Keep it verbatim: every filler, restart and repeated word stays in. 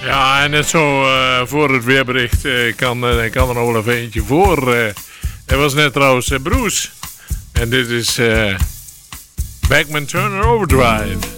Ja, en net zo uh, voor het weerbericht uh, kan, uh, kan er nog wel even eentje voor. Uh, er was net trouwens uh, Bruce. En dit is uh, Backman Turner Overdrive.